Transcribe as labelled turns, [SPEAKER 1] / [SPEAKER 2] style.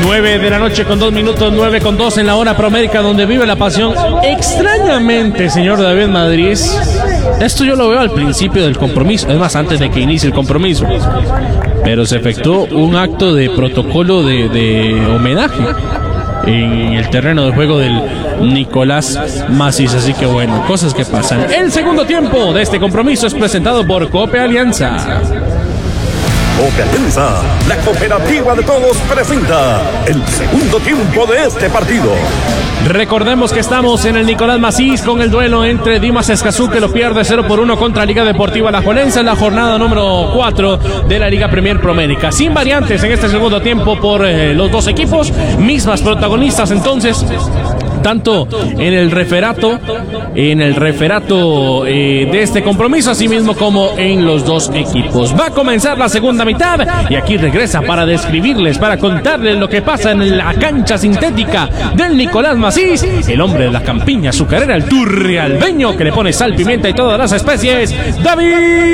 [SPEAKER 1] 9 de la noche con 2 minutos, 9 con 2 en la hora promérica donde vive la pasión. Extrañamente, señor David Madrid, esto yo lo veo al principio del compromiso, es más, antes de que inicie el compromiso, pero se efectuó un acto de protocolo de homenaje en el terreno de juego del Nicolás Macís, así que bueno, cosas que pasan. El segundo tiempo de este compromiso es presentado por Cope Alianza.
[SPEAKER 2] Cope Alianza, la cooperativa de todos, presenta el segundo tiempo de este partido.
[SPEAKER 1] Recordemos que estamos en el Nicolás Macís con el duelo entre Dimas Escazú, que lo pierde 0-1 contra Liga Deportiva Alajuelense en la jornada número 4 de la Liga Premier Promérica. Sin variantes en este segundo tiempo por los dos equipos, mismas protagonistas entonces, tanto en el referato de este compromiso, así mismo como en los dos equipos. Va a comenzar la segunda mitad y aquí regresa para describirles, para contarles lo que pasa en la cancha sintética del Nicolás Macís, el hombre de la campiña azucarera, el turrialbeño que le pone sal, pimienta y todas las especies, David